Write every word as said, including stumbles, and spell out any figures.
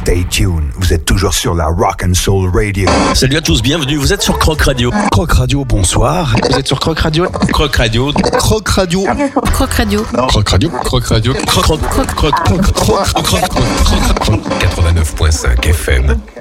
Stay tuned, vous êtes toujours sur la Rock and Soul Radio. Salut à tous, bienvenue, vous êtes sur Croc Radio. Croc Radio, bonsoir. Vous êtes sur Croc Radio. Croc Radio. Croc Radio. Croc Radio. Croc Radio. Croc Radio. Croc, croc, croc, croc, croc, croc, croc, croc, croc, quatre-vingt-neuf virgule cinq F M.